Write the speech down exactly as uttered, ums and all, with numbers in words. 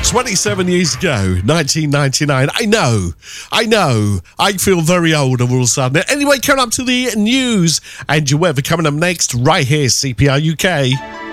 twenty-seven years ago, nineteen ninety-nine. I know, I know. I feel very old all of a sudden. Anyway, coming up to the news and your weather coming up next right here, C P R U K.